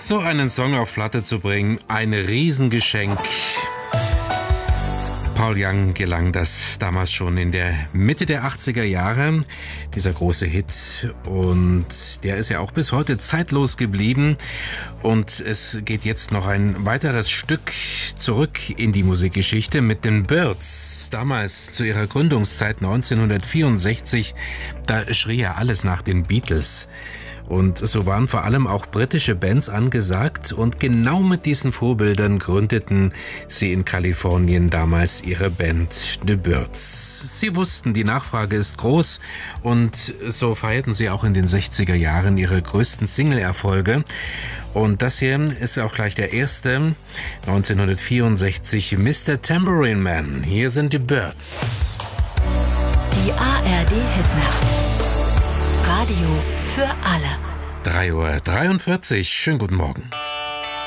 So einen Song auf Platte zu bringen, ein Riesengeschenk. Paul Young gelang das damals schon in der Mitte der 80er Jahre, dieser große Hit. Und der ist ja auch bis heute zeitlos geblieben. Und es geht jetzt noch ein weiteres Stück zurück in die Musikgeschichte mit den Byrds. Damals zu ihrer Gründungszeit 1964, da schrie ja alles nach den Beatles. Und so waren vor allem auch britische Bands angesagt und genau mit diesen Vorbildern gründeten sie in Kalifornien damals ihre Band The Byrds. Sie wussten, die Nachfrage ist groß und so feierten sie auch in den 60er Jahren ihre größten Single-Erfolge. Und das hier ist auch gleich der erste, 1964, Mr. Tambourine Man. Hier sind The Byrds. Die ARD-Hitnacht. Radio für alle. 3:43 Uhr. Schönen guten Morgen.